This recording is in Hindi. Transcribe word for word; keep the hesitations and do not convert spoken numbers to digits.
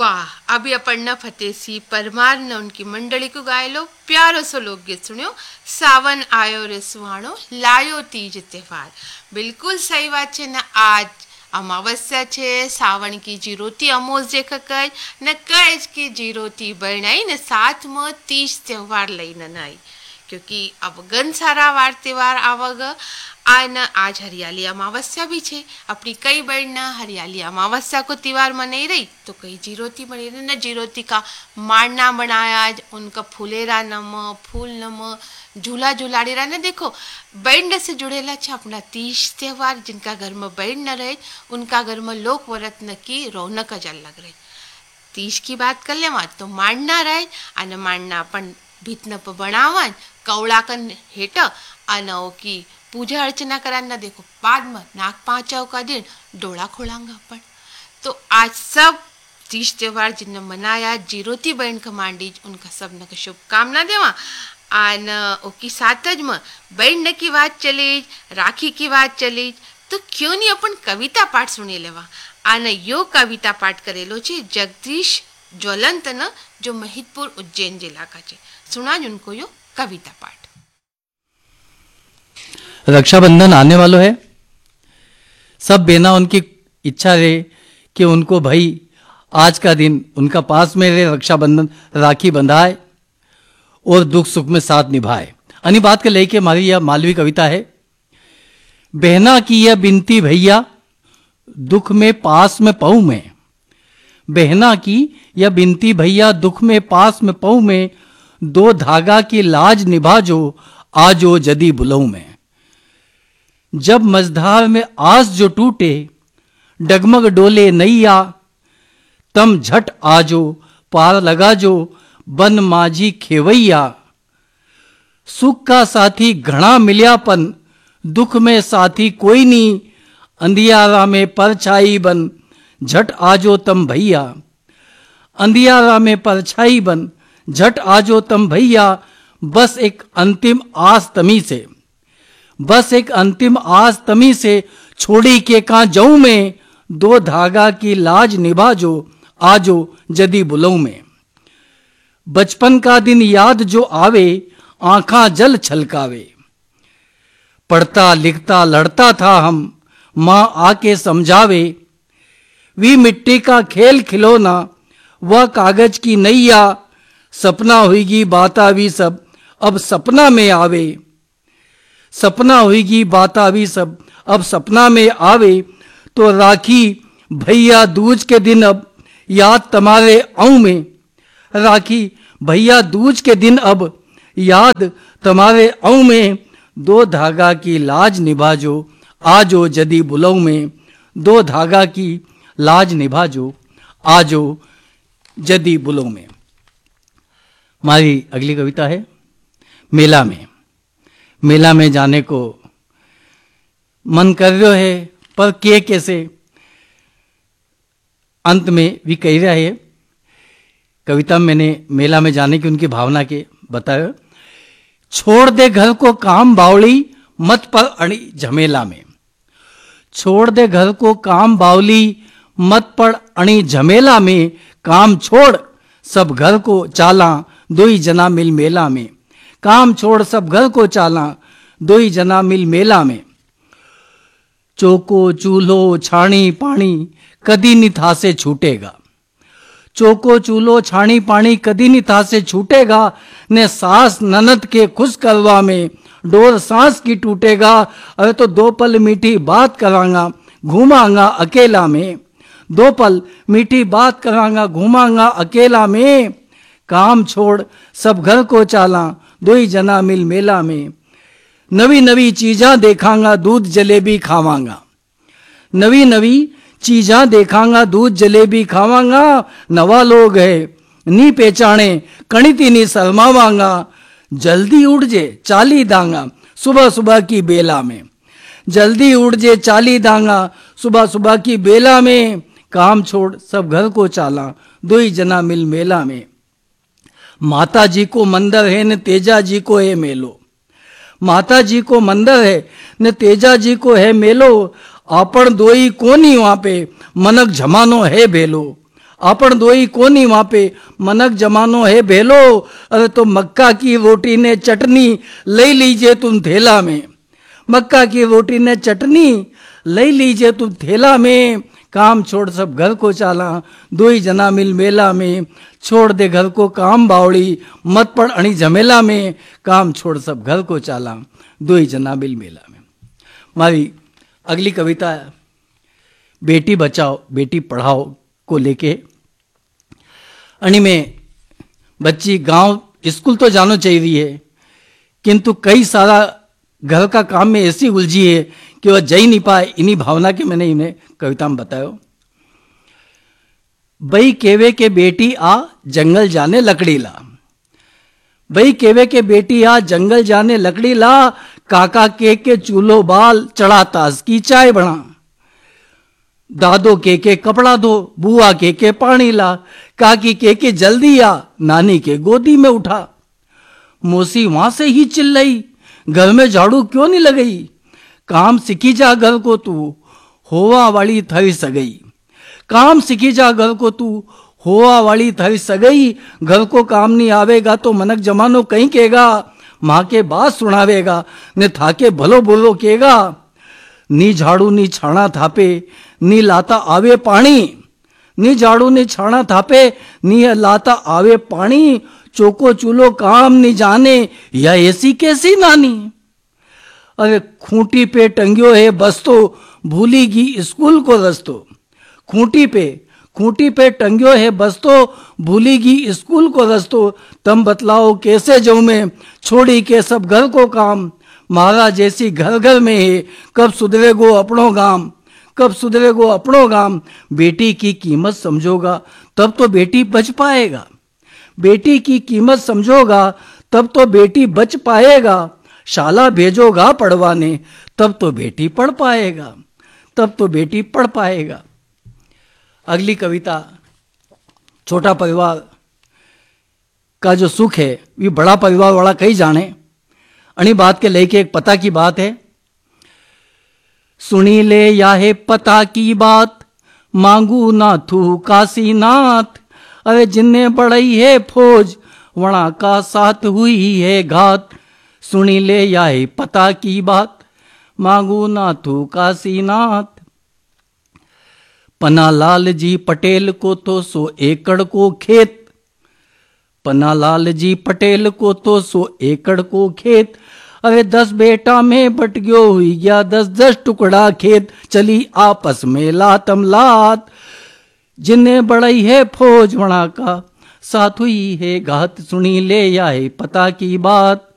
वाह, अभी अपन फतेह सिंह परमार ने उनकी मंडली को गायलो प्यारो सो लोकगीत सुनियो। सावन आयो रे सुहाणो लायो तीज त्योहार। बिल्कुल सही बात है ना। आज अमावस्या छे, सावन की जीरोती अमोस जे कई न कज की जीरोती बनाई न साथ में तीज त्योहार लईने आई, क्योंकि अब गन सारा वार त्योहार आवग आ न आज हरियाली अमावस्या भी छे। अपनी कई बहन न हरियाली अमावस्या को त्योहार मनाई रही तो कई जीरोती मनाई रही न। जीरोती का मांडना बनाया, आज उनका फूलेरा नम फूल नम झूला झूलाड़ी रहा न। देखो बैंड से जुड़ेला छे अपना तीज त्योहार। जिनका घर में बैंड न रहे उनका घर में लोक व्रत न की रौनक ज अलग रहे। तीज की बात कर ले तो मांडना रहे अने मांडना अपन भीतन पर बनावा कौड़ा कन हेठ अने की पूजा अर्चना करा न। देखो बाद में नाग पांचव का दिन डोला खोलांगा अपन। तो आज सब तीज त्योहार जिनने मनाया जीरोती बहन का मांडी उनका सब न शुभकामना देवा। आन ओकी साथ ज में बहन की बात चली, राखी की बात चली तो क्यों नहीं अपन कविता पाठ सुनी लेवा। आने यो कविता पाठ करेलो छे जगदीश ज्वलंत न, जो महिदपुर उज्जैन जिला का छे। सुना उनको यो कविता पाठ। रक्षाबंधन आने वालों है। सब बहना उनकी इच्छा रहे कि उनको भाई आज का दिन उनका पास में रहे, रक्षाबंधन राखी बंधाए और दुख सुख में साथ निभाए। अन्य बात के लेके हमारी यह मालवी कविता है। बहना की यह बिनती भैया दुख में पास में पऊ में, बहना की यह बिनती भैया दुख में पास में पऊ में, दो धागा की लाज निभा जो आजो जदी बुलऊ में। जब मझधार में आस जो टूटे डगमग डोले नैया, तम झट आजो पार लगा जो बन माझी खेवैया। सुख का साथी घना मिल्यापन दुख में साथी कोई नी, अंधियारा में परछाई बन झट आजो तम भैया। अंधियारा में परछाई बन झट आजो तम भैया। बस एक अंतिम आस तमी से, बस एक अंतिम आस तमी से, छोड़ी के का जाऊं में, दो धागा की लाज निभा जो आजो जदी बुलऊ में। बचपन का दिन याद जो आवे आंखा जल छलकावे, पढ़ता लिखता लड़ता था हम माँ आके समझावे। वी मिट्टी का खेल खिलौना वह कागज की नैया, सपना हुईगी बातावी सब अब सपना में आवे। सपना हुईगी बातावी सब अब सपना में आवे। तो राखी भैया दूज के दिन अब याद तुम्हारे आऊं में, राखी भैया दूज के दिन अब याद तुम्हारे आऊं में। दो धागा की लाज निभा जो आजो जदी बुलऊ में, दो धागा की लाज निभा जो आजो जदी बुलऊ में। हमारी अगली कविता है मेला में। मेला में जाने को मन कर रहा है पर के कैसे, अंत में भी कह रहा है। कविता में मैंने मेला में जाने की उनकी भावना के बताया। छोड़ दे घर को काम बावली मत पर अड़ी झमेला में, छोड़ दे घर को काम बावली मत पर अड़ी झमेला में। काम छोड़ सब घर को चाला दो ही जना मिल मेला में, काम छोड़ सब घर को चाला दो ही जना मिल मेला में। चौको चूल्हो छाणी पानी कदी नि था से छूटेगा, चौको चूल्हो छाणी पानी कदी नि था से छूटेगा। ने सास ननद के खुश करवा में डोर सांस की टूटेगा। अरे तो दो पल मीठी बात करांगा घूमांगा अकेला में, दो पल मीठी बात करांगा घूमांगा अकेला में। काम छोड़ सब घर को चाला दो ही जना मिल मेला में। नवी नवी चीजा देखांगा दूध जलेबी खावांगा, नवी नवी चीजा देखांगा दूध जलेबी खावांगा। नवा लोग है नी पहचाने कणिती नी शर्मावांगा। जल्दी उड़ जे चाली दांगा सुबह सुबह की बेला में, जल्दी उड़ जे चाली दांगा सुबह सुबह की बेला में। काम छोड़ सब घर को चाला दो ही जना मिल मेला में। माता जी को मंदिर है न तेजा जी को है मेलो, माता जी को मंदिर है न तेजा जी को है मेलो। आपण दोई कोनी वहां पे मनक जमानो है बेलो, आपन दोई कोनी मापे मनक जमानो है भेलो। अरे तो मक्का की रोटी ने चटनी ले लीजिए तुम थैला में, मक्का की रोटी ने चटनी ले लीजिए तुम थैला में। काम छोड़ सब घर को चाला, दो ही जना मिल मेला में। छोड़ दे घर को काम बावड़ी, मत पड़ अणी झमेला में। काम छोड़ सब घर को चाला, दो ही जना मिल मेला में। हमारी अगली कविता है बेटी बचाओ बेटी पढ़ाओ को लेके। अणी में बच्ची गांव स्कूल तो जानो चाहिए है, किंतु कई सारा घर का काम में ऐसी उलझी है कि वह जई नहीं पाए। इन्हीं भावना के मैंने इन्हें कविता में बतायो। बई केवे के बेटी आ जंगल जाने लकड़ी ला, बई केवे के बेटी आ जंगल जाने लकड़ी ला। काका के के चूल्हो बाल चढ़ा तास की चाय बना, दादो के के कपड़ा धो, बुआ के के पानी ला। काकी के के जल्दी आ, नानी के गोदी में उठा। मौसी वहां से ही चिल्लाई, घर में झाड़ू क्यों नहीं लगई। काम सीखी जा घर को तू होवा वाली थई सगई, काम सीखी जा घर को तू होवा वाली थई सगई। घर को काम नहीं आवेगा तो मनक जमानो कहीं केगा, माँ के बात सुनावेगा ने थाके भलो बोलो केगा। नी झाड़ू नी छाना थापे नी लाता आवे पानी, नी झाड़ू नी छाना थापे नी लाता आवे पानी। चोको चूलो काम नहीं जाने या ऐसी कैसी नानी। अरे खूंटी पे टंगियो है बस तो भूलीगी स्कूल को रस्तो, खूंटी पे खूंटी पे टंगियो है बस तो भूलीगी स्कूल को रस्तो। तम बतलाओ कैसे जाऊं मैं छोड़ी के सब घर को काम। महाराज जैसी घर घर में है कब सुधरेगो अपनों गाम, कब सुधरेगो अपनों गाम। बेटी की कीमत समझोगा तब तो बेटी बच पाएगा, बेटी की कीमत समझोगा तब तो बेटी बच पाएगा। शाला भेजोगा पढ़वाने तब तो बेटी पढ़ पाएगा, तब तो बेटी पढ़ पाएगा। अगली कविता छोटा परिवार का जो सुख है ये बड़ा परिवार वाला कहीं जाने। अणी बात के लेके एक पता की बात है। सुनी ले या है पता की बात, मांगू नाथू काशीनाथ। अरे जिन्ने बढ़ई है फौज वणा का साथ हुई है घात। सुनी ले या है पता की बात, मांगू नाथू काशीनाथ। पन्नालाल जी पटेल को तो सौ एकड़ को खेत, पन्नालाल जी पटेल को तो सौ एकड़ को खेत। अरे दस बेटा में बट गयो हुई गया दस दस टुकड़ा खेत। चली आपस में लातम लात, जिन्ने बढ़ई है फौज वणा का साथ हुई है घात। सुनी ले या है पता की बात।